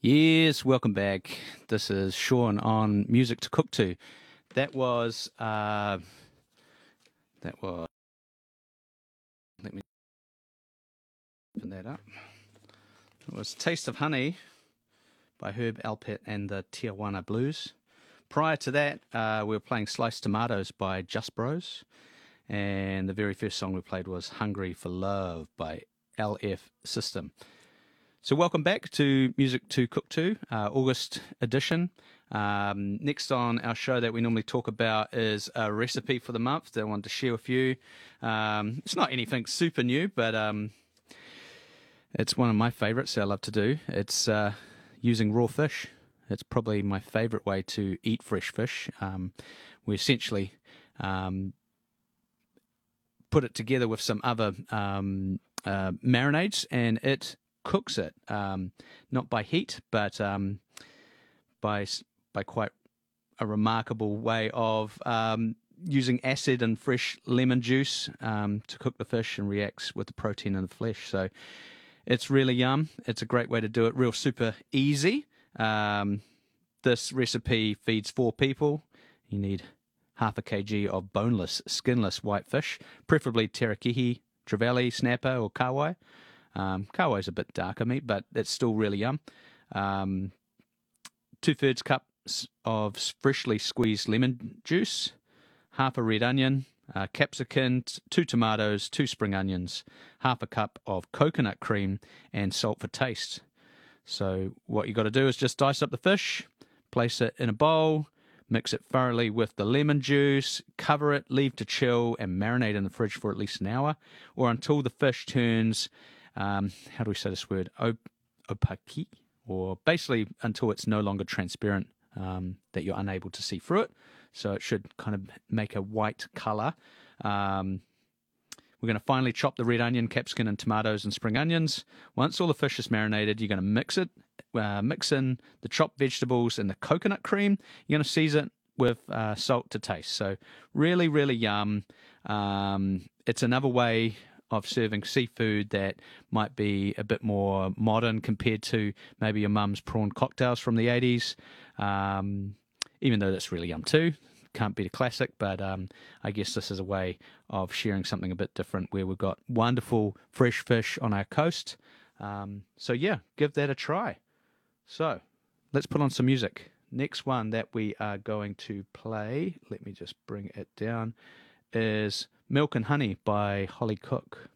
Yes, welcome back. This is Sean on Music to Cook To. That was let me open that up. It was Taste of Honey by Herb Alpert and the Tijuana Blues. Prior to that, we were playing Sliced Tomatoes by Just Bros. And the very first song we played was Hungry for Love by LF System. So welcome back to Music to Cook To, August edition. Next on our show that we normally talk about is a recipe for the month that I wanted to share with you. It's not anything super new, but it's one of my favorites that I love to do. It's using raw fish. It's probably my favorite way to eat fresh fish. We essentially put it together with some other marinades, and it cooks it, not by heat, but by quite a remarkable way of using acid and fresh lemon juice to cook the fish and reacts with the protein in the flesh. So it's really yum. It's a great way to do it. Real super easy. This recipe feeds 4 people. You need half a kg of boneless, skinless white fish, preferably terakihi, trevally, snapper, or kawai. Kawai is a bit darker meat, but it's still really yum. 2/3 cups of freshly squeezed lemon juice, half a red onion, capsicum, 2 tomatoes, 2 spring onions, half a cup of coconut cream, and salt for taste. So what you got to do is just dice up the fish, place it in a bowl, mix it thoroughly with the lemon juice, cover it, leave to chill, and marinate in the fridge for at least an hour, or until the fish turns, how do we say this word, opaque, or basically until it's no longer transparent, that you're unable to see through it. So it should kind of make a white color. We're going to finally chop the red onion, capsicum, and tomatoes and spring onions. Once all the fish is marinated, you're going to mix in the chopped vegetables and the coconut cream. You're going to season it with salt to taste. So really, really yum. It's another way of serving seafood that might be a bit more modern compared to maybe your mum's prawn cocktails from the 80s. Even though that's really yum too. Can't beat a classic, but I guess this is a way of sharing something a bit different where we've got wonderful fresh fish on our coast. So yeah, give that a try. So let's put on some music. Next one that we are going to play, let me just bring it down, is Milk and Honey by Holly Cook.